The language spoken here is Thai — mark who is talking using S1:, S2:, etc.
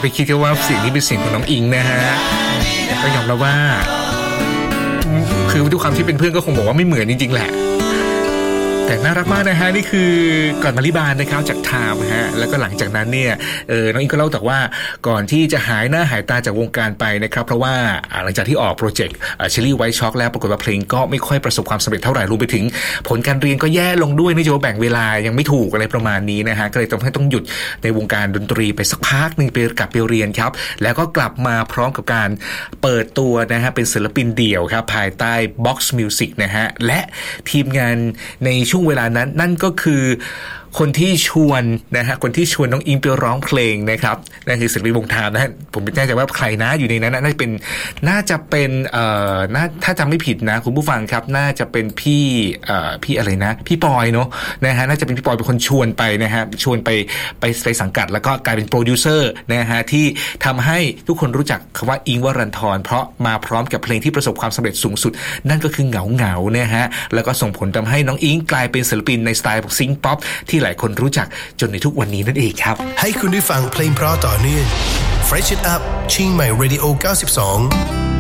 S1: ไปคิดกันว่าเสียงนี้เป็นเสียงของน้องอิงนะฮะแต่ก็ยอมรับว่าคือด้วยความที่เป็นเพื่อนก็คงบอกว่าไม่เหมือนจริงๆแหละแต่น่ารักมากนะฮะนี่คือก่อนมาริบานนะครับจากไทม์ฮะแล้วก็หลังจากนั้นเนี่ยน้องอิงก็เล่าแต่ว่าก่อนที่จะหายหน้าหายตาจากวงการไปนะครับเพราะว่าหลังจากที่ออกโปรเจกต์เชลลี่ไวท์ช็อกแล้วปรากฏว่าเพลงก็ไม่ค่อยประสบความสำเร็จเท่าไหร่รวมไปถึงผลการเรียนก็แย่ลงด้วยนี่จะแบ่งเวลายังไม่ถูกอะไรประมาณนี้นะฮะก็เลยต้องหยุดในวงการดนตรีไปสักพักนึงไปกลับไปเรียนครับแล้วก็กลับมาพร้อมกับการเปิดตัวนะฮะเป็นศิลปินเดี่ยวครับภายใต้ Box Music นะฮะและทีมงานในช่วงเวลานั้นนั่นก็คือคนที่ชวนนะฮะคนที่ชวนน้องอิงไปร้องเพลงนะครับนั่นคือศิลปินวงไทม์นะฮะผมไม่แน่ใจว่าใครนะอยู่ในนั้นน่าจะเป็นถ้าจำไม่ผิดนะคุณผู้ฟังครับน่าจะเป็นพี่อะไรนะพี่ปอยเนาะนะฮะน่าจะเป็นพี่ปอยเป็นคนชวนไปนะฮะชวนไปสังกัดแล้วก็กลายเป็นโปรดิวเซอร์นะฮะที่ทำให้ทุกคนรู้จักคำว่าอิงค์วรันธรเพราะมาพร้อมกับเพลงที่ประสบความสำเร็จสูงสุดนั่นก็คือเหงานะฮะแล้วก็ส่งผลทำให้น้องอิงค์กลายเป็นศิลปินในสไตล์ของซิงค์ป๊อปที่หลายคนรู้จักจนในทุกวันนี้นั่นเองครับ
S2: ให้คุณได้ฟังเพลงเพราะต่อเนื่อง Fresh It Up ชิงใหม่ Radio 92